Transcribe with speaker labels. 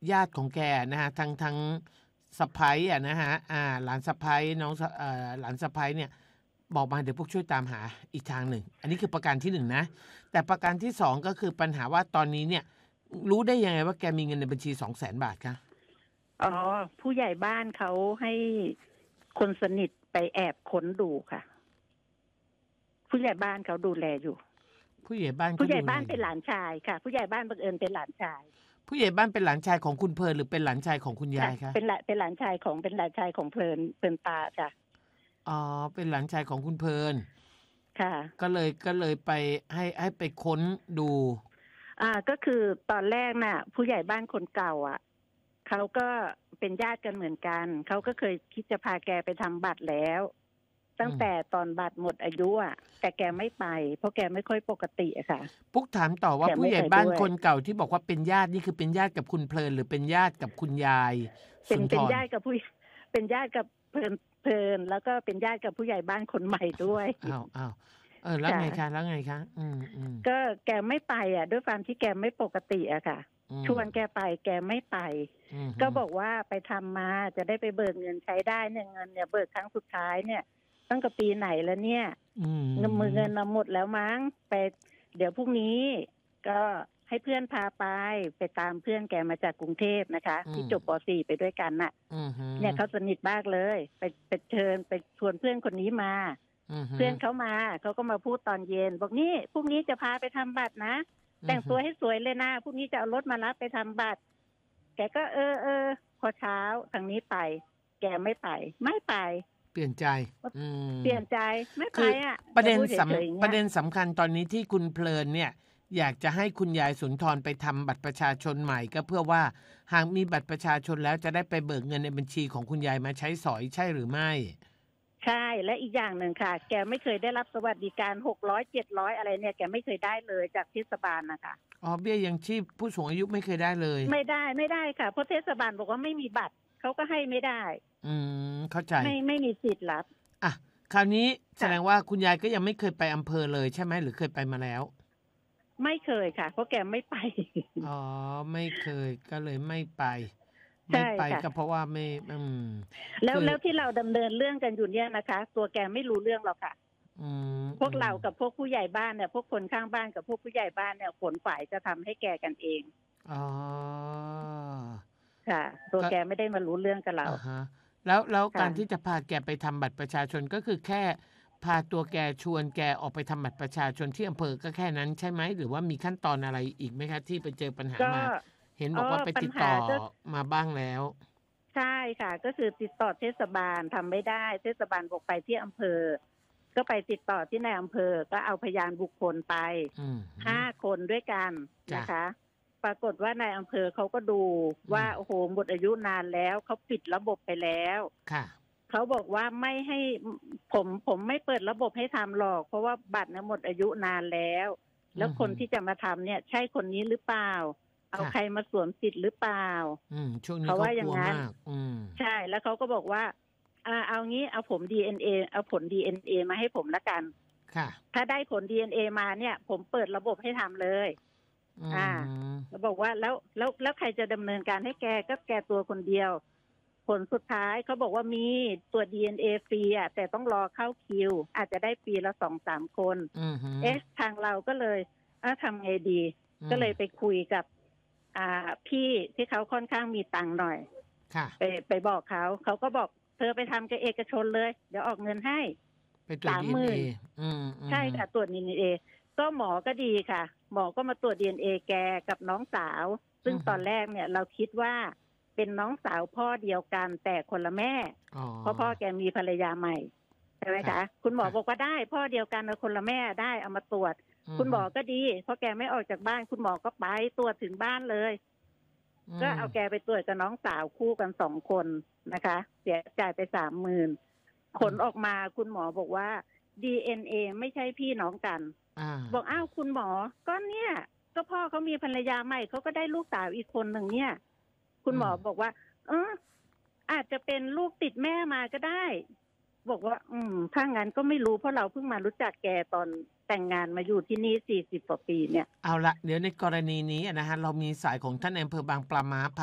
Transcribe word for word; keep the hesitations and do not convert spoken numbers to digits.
Speaker 1: ญาติของแกนะฮะทั้งทั้งสะใภ้อ่ะนะฮะอ่าหลานสะใภ้น้องเอ่อหลานสะใภ้เนี่ยบอกมาเดี๋ยวพวกช่วยตามหาอีกทางหนึ่งอันนี้คือประการที่หนึ่งนะแต่ประการที่สองก็คือปัญหาว่าตอนนี้เนี่ยรู้ได้ยังไงว่าแกมีเงินในบัญชีสองแสนบาทคะ
Speaker 2: อ๋อผู้ใหญ่บ้านเขาให้คนสนิทไปแอบค้นดูค่ะผู้ใหญ่บ้านเขาดูแลอยู่
Speaker 1: ผู้ใหญ่บ้าน
Speaker 2: ผู้ใหญ่บ้านเป็นหลานชายค่ะผู้ใหญ่บ้านบังเอิญเป็นหลานชาย
Speaker 1: ผู้ใหญ่บ้านเป็นหลานชายของคุณเพลินหรือเป็นหลานชายของคุณยายคะ
Speaker 2: เป็นหลานเป็นหลานชายของเป็นหลานชายของเพลินเพลินตาจ้ะ
Speaker 1: อ๋อเป็นหลานชายของคุณเพลิน
Speaker 2: ค่ะ
Speaker 1: ก็เลยก็เลยไปให้ให้ไปค้นดู
Speaker 2: อ่าก็คือตอนแรกน่ะผู้ใหญ่บ้านคนเก่าอ่ะเขาก็เป็นญาติกันเหมือนกันเขาก็เคยคิดจะพาแกไปทำบัตรแล้วตั้งแต่ตอนบัตรหมดอายุอ่ะแต่แกไม่ไปเพราะแกไม่ค่อยปกติอะค่ะ
Speaker 1: ปุ๊กถามต่อว่าผู้ใหญ่บ้านคนเก่าที่บอกว่าเป็นญาตินี่คือเป็นญาติกับคุณเพลินหรือเป็นญาติกับคุณยาย
Speaker 2: เป็นเป็นญาติกับผู้เป็นญาติกับเพลินเพลินแล้วก็เป็นญาติกับผู้ใหญ่บ้านคนใหม่ด้วย
Speaker 1: อ้าวอ้าวเออแล้วไงคะแล้วไงคะอืมอืม
Speaker 2: ก็แกไม่ไปอ่ะด้วยความที่แกไม่ปกติอะค่ะชวนแกไปแกไม่ไปก็บอกว่าไปทำมาจะได้ไปเบิกเงินใช้ได้เนี่ยเงินเนี่ยเบิกครั้งสุดท้ายเนี่ยตั้งแต่ปีไหนแล้วเนี่ยเงินมือเงินมาหมดแล้วมั้งไปเดี๋ยวพรุ่งนี้ก็ให้เพื่อนพาไปไปตามเพื่อนแกมาจากกรุงเทพนะคะที่จบป .สี่ ไปด้วยกันน่ะเนี่ยเขาสนิทมากเลยไปไปเชิญไปชวนเพื่อนคนนี้มาเพื่อนเขามาเขาก็มาพูดตอนเย็นบอกนี่พรุ่งนี้จะพาไปทำบัตรนะแต่งตัวให้สวยเลยนะพรุ่งนี้จะเอารถมารับไปทำบัตรแกก็เออเออพอเช้าทางนี้ไปแกไม่ไปไม่ไป
Speaker 1: เปลี่ยนใจ
Speaker 2: เปลี่ยนใจไม่ไปอ่ะ
Speaker 1: ประเด็นสำประเด็นสำคัญตอนนี้ที่คุณเพลินเนี่ยอยากจะให้คุณยายสุนทรไปทำบัตรประชาชนใหม่ก็เพื่อว่าหากมีบัตรประชาชนแล้วจะได้ไปเบิกเงินในบัญชีของคุณยายมาใช้สอยใช่หรือไม่
Speaker 2: ใช่และอีกอย่างหนึ่งค่ะแกไม่เคยได้รับสวัสดิการหกร้อย เจ็ดร้อยอะไรเนี่ยแกไม่เคยได้เลยจากเทศบาลนะคะ
Speaker 1: อ๋อเบี้ยยังชีพผู้สูงอายุไม่เคยได้เลย
Speaker 2: ไม่ได้ไม่ได้ค่ะเพราะเทศบาลบอกว่าไม่มีบัตรเขาก็ให้ไม่ได้
Speaker 1: อืมเข้าใจ
Speaker 2: ไม่ไม่มีสิทธิ์รับ
Speaker 1: อ่ะคราวนี้แสดงว่าคุณยายก็ยังไม่เคยไปอำเภอเลยใช่ไหมหรือเคยไปมาแล้ว
Speaker 2: ไม่เคยค่ะเพราะแกไม่ไป
Speaker 1: อ๋อไม่เคยก็เลยไม่ไปไม่ไปก็เพราะว่าไม่อืม
Speaker 2: แล้วแล้วที่เราดำเนินเรื่องกันอยู่เนี่ยนะคะตัวแกไม่รู้เรื่องหรอกค่ะพวกเรากับพวกผู้ใหญ่บ้านเนี่ยพวกคนข้างบ้านกับพวกผู้ใหญ่บ้านเนี่ยขนฝ่ายจะทำให้แกกันเอง
Speaker 1: อ๋อ
Speaker 2: ค่ะตัวแกไม่ได้มารู้เรื่องกับเรา
Speaker 1: แล้วแล้วการที่จะพาแกไปทำบัตรประชาชนก็คือแค่พาตัวแกชวนแกออกไปทำบัตรประชาชนที่อำเภอก็แค่นั้นใช่ไหมหรือว่ามีขั้นตอนอะไรอีกไหมคะที่ไปเจอปัญหามาเห็นบอกว่าไปติดต่อมาบ้างแล้ว
Speaker 2: ใช่ค่ะก็คือติดต่อเทศบาลทำไม่ได้เทศบาลบอกไปที่อำเภอก็ไปติดต่อที่ในอำเภอก็เอาพยานบุคคลไปห้าคนด้วยกันนะคะปรากฏว่าในอำเภอเขาก็ดูว่าโอ้โหหมดอายุนานแล้วเขาปิดระบบไปแล้ว
Speaker 1: ค่ะ
Speaker 2: เขาบอกว่าไม่ให้ผมผมไม่เปิดระบบให้ทำหรอกเพราะว่าบัตรเนี่ยหมดอายุนานแล้วแล้วคนที่จะมาทำเนี่ยใช่คนนี้หรือเปล่าเอาใครมาสวมสิทธิ์หรือเปล่า
Speaker 1: เขาว่าอย่างนั้น
Speaker 2: ใช่แล้วเขาก็บอกว่าอ่าเอางี้เอาผม ดี เอ็น เอ เอาผล ดี เอ็น เอ มาให้ผมละกัน
Speaker 1: ค่ะ
Speaker 2: ถ้าได้ผล ดี เอ็น เอ มาเนี่ยผมเปิดระบบให้ทำเลยอ่าแล้วบอกว่าแล้วแล้วแล้วใครจะดำเนินการให้แกก็แกตัวคนเดียวผลสุดท้ายเขาบอกว่ามีตัว ดี เอ็น เอ ฟรีอ่ะแต่ต้องรอเข้าคิวอาจจะได้ปีละ สองสาม คนเอ๊ะทางเราก็เลยเอ้าทำไงดีก็เลยไปคุยกับอ่าพี่ที่เขาค่อนข้างมีตังค์หน่อยไปไปบอกเขาเขาก็บอกเธอไปทำกับเอกชนเลยเดี๋ยวออกเงินให้
Speaker 1: สามหมื่น
Speaker 2: ใช่ค่ะตรวจ ดี เอ็น เอ ก็หมอก็ดีค่ะหมอก็มาตรวจ ดี เอ็น เอ แกกับน้องสาวซึ่งตอนแรกเนี่ยเราคิดว่าเป็นน้องสาวพ่อเดียวกันแต่คนละแม่เพราะพ่อแกมีภรรยาใหม่ใช่ไหมคะคุณหมอบอกว่าได้พ่อเดียวกันคนละแม่ได้เอามาตรวจคุณหมอก็ดีเพราะแกไม่ออกจากบ้านคุณหมอก็ไปตรวจถึงบ้านเลยก็เอาแกไปตรวจกับน้องสาวคู่กันสองคนนะคะเสียจ่ายไปสามหมื่นผลออกมาคุณหมอบอกว่า ดี เอ็น เอ ไม่ใช่พี่น้องกันบอกอ้าวคุณหมอก็เนี่ยก็พ่อเขามีภรรยาใหม่เขาก็ได้ลูกสาวอีกคนหนึ่งเนี่ยคุณหมอบอกว่าเอออาจจะเป็นลูกติดแม่มาก็ได้บอกว่าอืมถ้างั้นก็ไม่รู้เพราะเราเพิ่งมารู้จักแกตอนแต่งงานมาอยู่ที่นี่สี่สิบกว่าปีเนี่ย
Speaker 1: เอาละเดี๋ยวในกรณีนี้นะฮะเรามีสายของท่านอำเภอบางปลาม้า